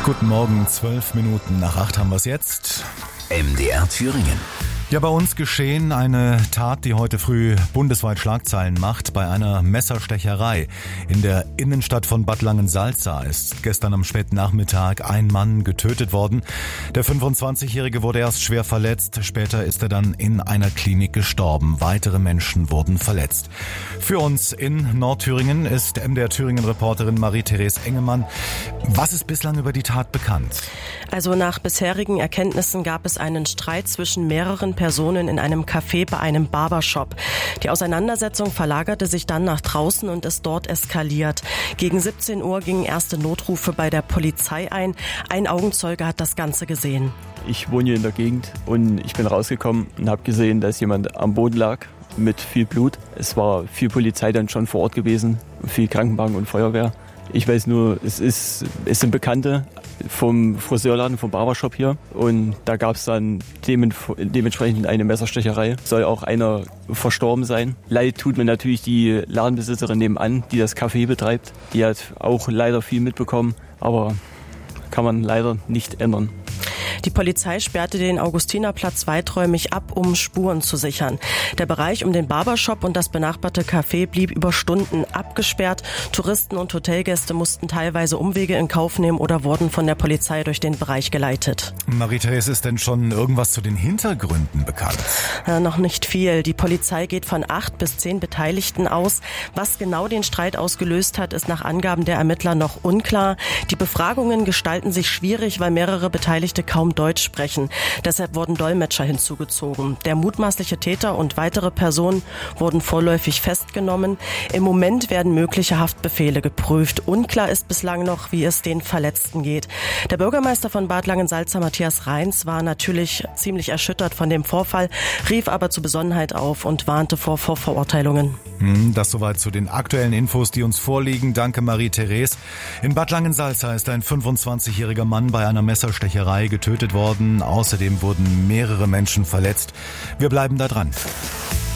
Guten Morgen, 12 Minuten nach 8 haben wir es jetzt. MDR Thüringen. Ja, bei uns geschehen eine Tat, die heute früh bundesweit Schlagzeilen macht. Bei einer Messerstecherei in der Innenstadt von Bad Langensalza ist gestern am späten Nachmittag ein Mann getötet worden. Der 25-Jährige wurde erst schwer verletzt, später ist er dann in einer Klinik gestorben. Weitere Menschen wurden verletzt. Für uns in Nordthüringen ist MDR Thüringen-Reporterin Marie-Therese Engemann. Was ist bislang über die Tat bekannt? Also nach bisherigen Erkenntnissen gab es einen Streit zwischen mehreren Personen in einem Café bei einem Barbershop. Die Auseinandersetzung verlagerte sich dann nach draußen und ist dort eskaliert. Gegen 17 Uhr gingen erste Notrufe bei der Polizei ein. Ein Augenzeuge hat das Ganze gesehen. Ich wohne hier in der Gegend und ich bin rausgekommen und habe gesehen, dass jemand am Boden lag mit viel Blut. Es war viel Polizei dann schon vor Ort gewesen, viel Krankenwagen und Feuerwehr. Ich weiß nur, es sind Bekannte vom Friseurladen, vom Barbershop hier. Und da gab es dann dementsprechend eine Messerstecherei. Soll auch einer verstorben sein. Leid tut mir natürlich die Ladenbesitzerin nebenan, die das Café betreibt. Die hat auch leider viel mitbekommen, aber kann man leider nicht ändern. Die Polizei sperrte den Augustinerplatz weiträumig ab, um Spuren zu sichern. Der Bereich um den Barbershop und das benachbarte Café blieb über Stunden abgesperrt. Touristen und Hotelgäste mussten teilweise Umwege in Kauf nehmen oder wurden von der Polizei durch den Bereich geleitet. Marie-Therese, ist denn schon irgendwas zu den Hintergründen bekannt? Noch nicht viel. Die Polizei geht von 8 bis 10 Beteiligten aus. Was genau den Streit ausgelöst hat, ist nach Angaben der Ermittler noch unklar. Die Befragungen gestalten sich schwierig, weil mehrere Beteiligte kaum Deutsch sprechen. Deshalb wurden Dolmetscher hinzugezogen. Der mutmaßliche Täter und weitere Personen wurden vorläufig festgenommen. Im Moment werden mögliche Haftbefehle geprüft. Unklar ist bislang noch, wie es den Verletzten geht. Der Bürgermeister von Bad Langensalza, Matthias Reins, war natürlich ziemlich erschüttert von dem Vorfall, rief aber zur Besonnenheit auf und warnte vor Vorverurteilungen. Das soweit zu den aktuellen Infos, die uns vorliegen. Danke, Marie-Therese. In Bad Langensalza ist ein 25-jähriger Mann bei einer Messerstecherei getötet worden. Außerdem wurden mehrere Menschen verletzt. Wir bleiben da dran.